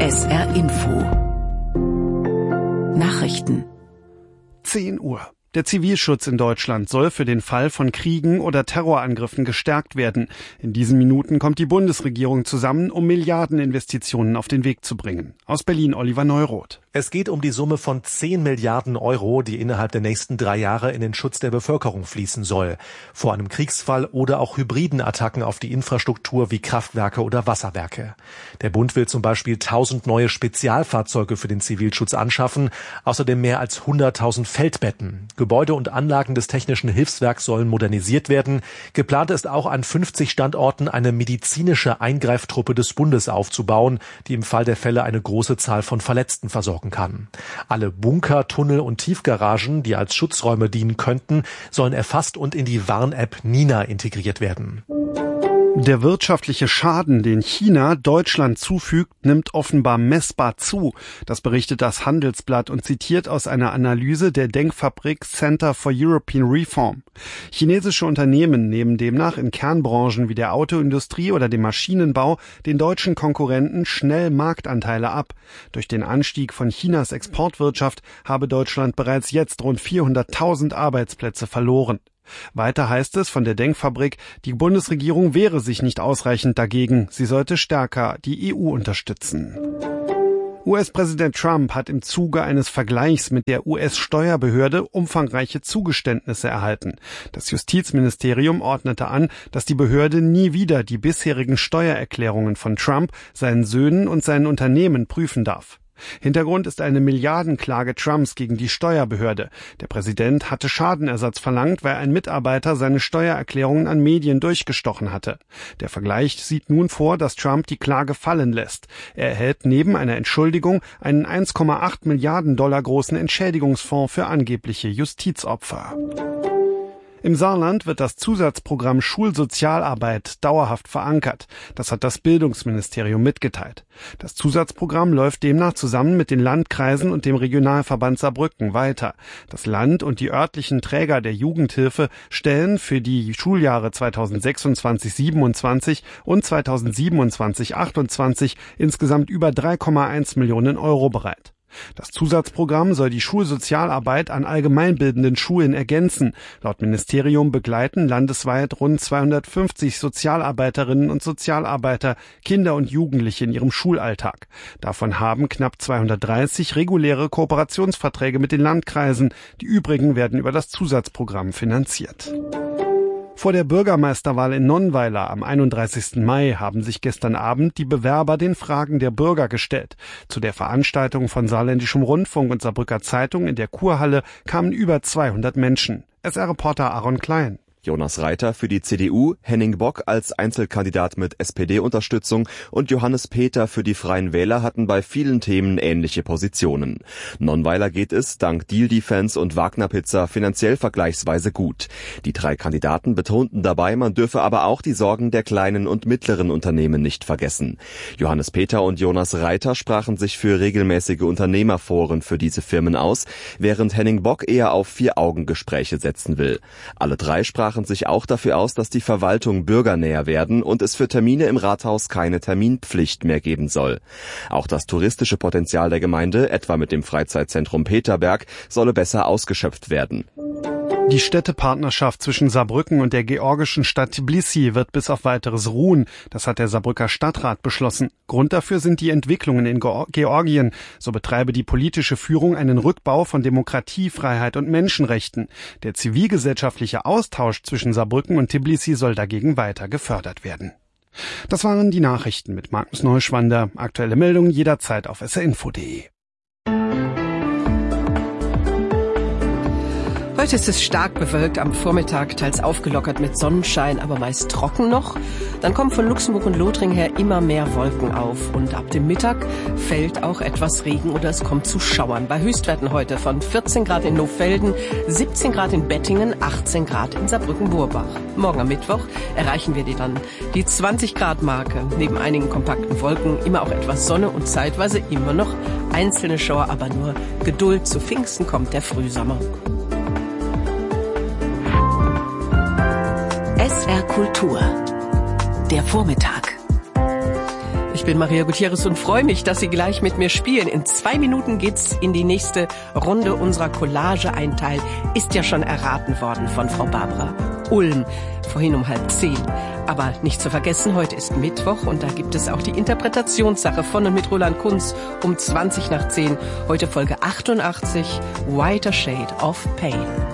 SR Info Nachrichten 10 Uhr. Der Zivilschutz in Deutschland soll für den Fall von Kriegen oder Terrorangriffen gestärkt werden. In diesen Minuten kommt die Bundesregierung zusammen, um Milliardeninvestitionen auf den Weg zu bringen. Aus Berlin Oliver Neuroth. Es geht um die Summe von 10 Milliarden Euro, die innerhalb der nächsten 3 Jahre in den Schutz der Bevölkerung fließen soll. Vor einem Kriegsfall oder auch hybriden Attacken auf die Infrastruktur wie Kraftwerke oder Wasserwerke. Der Bund will zum Beispiel 1000 neue Spezialfahrzeuge für den Zivilschutz anschaffen, außerdem mehr als 100.000 Feldbetten. Gebäude und Anlagen des Technischen Hilfswerks sollen modernisiert werden. Geplant ist auch, an 50 Standorten eine medizinische Eingreiftruppe des Bundes aufzubauen, die im Fall der Fälle eine große Zahl von Verletzten versorgen kann. Alle Bunker, Tunnel und Tiefgaragen, die als Schutzräume dienen könnten, sollen erfasst und in die Warn-App Nina integriert werden. Der wirtschaftliche Schaden, den China Deutschland zufügt, nimmt offenbar messbar zu. Das berichtet das Handelsblatt und zitiert aus einer Analyse der Denkfabrik Center for European Reform. Chinesische Unternehmen nehmen demnach in Kernbranchen wie der Autoindustrie oder dem Maschinenbau den deutschen Konkurrenten schnell Marktanteile ab. Durch den Anstieg von Chinas Exportwirtschaft habe Deutschland bereits jetzt rund 400.000 Arbeitsplätze verloren. Weiter heißt es von der Denkfabrik, die Bundesregierung wehre sich nicht ausreichend dagegen. Sie sollte stärker die EU unterstützen. US-Präsident Trump hat im Zuge eines Vergleichs mit der US-Steuerbehörde umfangreiche Zugeständnisse erhalten. Das Justizministerium ordnete an, dass die Behörde nie wieder die bisherigen Steuererklärungen von Trump, seinen Söhnen und seinen Unternehmen prüfen darf. Hintergrund ist eine Milliardenklage Trumps gegen die Steuerbehörde. Der Präsident hatte Schadenersatz verlangt, weil ein Mitarbeiter seine Steuererklärungen an Medien durchgestochen hatte. Der Vergleich sieht nun vor, dass Trump die Klage fallen lässt. Er erhält neben einer Entschuldigung einen 1,8 Milliarden Dollar großen Entschädigungsfonds für angebliche Justizopfer. Im Saarland wird das Zusatzprogramm Schulsozialarbeit dauerhaft verankert. Das hat das Bildungsministerium mitgeteilt. Das Zusatzprogramm läuft demnach zusammen mit den Landkreisen und dem Regionalverband Saarbrücken weiter. Das Land und die örtlichen Träger der Jugendhilfe stellen für die Schuljahre 2026/27 und 2027/28 insgesamt über 3,1 Millionen Euro bereit. Das Zusatzprogramm soll die Schulsozialarbeit an allgemeinbildenden Schulen ergänzen. Laut Ministerium begleiten landesweit rund 250 Sozialarbeiterinnen und Sozialarbeiter Kinder und Jugendliche in ihrem Schulalltag. Davon haben knapp 230 reguläre Kooperationsverträge mit den Landkreisen. Die übrigen werden über das Zusatzprogramm finanziert. Vor der Bürgermeisterwahl in Nonnweiler am 31. Mai haben sich gestern Abend die Bewerber den Fragen der Bürger gestellt. Zu der Veranstaltung von Saarländischem Rundfunk und Saarbrücker Zeitung in der Kurhalle kamen über 200 Menschen. SR-Reporter Aaron Klein. Jonas Reiter für die CDU, Henning Bock als Einzelkandidat mit SPD-Unterstützung und Johannes Peter für die Freien Wähler hatten bei vielen Themen ähnliche Positionen. Nonnweiler geht es, dank Deal Defense und Wagner Pizza, finanziell vergleichsweise gut. Die 3 Kandidaten betonten dabei, man dürfe aber auch die Sorgen der kleinen und mittleren Unternehmen nicht vergessen. Johannes Peter und Jonas Reiter sprachen sich für regelmäßige Unternehmerforen für diese Firmen aus, während Henning Bock eher auf 4-Augen-Gespräche setzen will. Alle 3 sprachen sich auch dafür aus, dass die Verwaltung bürgernäher werden und es für Termine im Rathaus keine Terminpflicht mehr geben soll. Auch das touristische Potenzial der Gemeinde, etwa mit dem Freizeitzentrum Peterberg, solle besser ausgeschöpft werden. Die Städtepartnerschaft zwischen Saarbrücken und der georgischen Stadt Tbilisi wird bis auf Weiteres ruhen. Das hat der Saarbrücker Stadtrat beschlossen. Grund dafür sind die Entwicklungen in Georgien. So betreibe die politische Führung einen Rückbau von Demokratie, Freiheit und Menschenrechten. Der zivilgesellschaftliche Austausch zwischen Saarbrücken und Tbilisi soll dagegen weiter gefördert werden. Das waren die Nachrichten mit Markus Neuschwander. Aktuelle Meldungen jederzeit auf srinfo.de. Heute ist es stark bewölkt, am Vormittag teils aufgelockert mit Sonnenschein, aber meist trocken noch. Dann kommen von Luxemburg und Lothringen her immer mehr Wolken auf und ab dem Mittag fällt auch etwas Regen oder es kommt zu Schauern. Bei Höchstwerten heute von 14 Grad in Lohfelden, 17 Grad in Bettingen, 18 Grad in Saarbrücken-Burbach. Morgen am Mittwoch erreichen wir die 20 Grad Marke. Neben einigen kompakten Wolken immer auch etwas Sonne und zeitweise immer noch einzelne Schauer, aber nur Geduld. Zu Pfingsten kommt der Frühsommer. SR Kultur. Der Vormittag. Ich Ich bin Maria Gutierrez und freue mich, dass Sie gleich mit mir spielen. In 2 Minuten geht's in die nächste Runde unserer Collage. Ein Teil ist ja schon erraten worden von Frau Barbara Ulm, vorhin um 9:30. Aber nicht zu vergessen, heute ist Mittwoch und da gibt es auch die Interpretationssache von und mit Roland Kunz um 20 nach 10. Heute Folge 88, Whiter Shade of Pain.